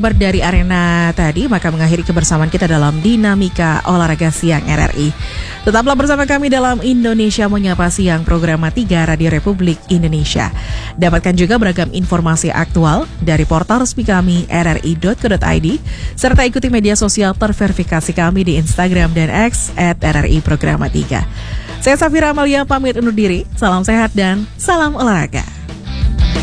kabar dari arena tadi, maka mengakhiri kebersamaan kita dalam Dinamika Olahraga Siang RRI. Tetaplah bersama kami dalam Indonesia Menyapa Siang, program 3 Radio Republik Indonesia. Dapatkan juga beragam informasi aktual dari portal resmi kami rri.co.id, serta ikuti media sosial terverifikasi kami di Instagram dan X @RRI Programa 3. Saya Safira Amalia pamit undur diri, salam sehat dan salam olahraga.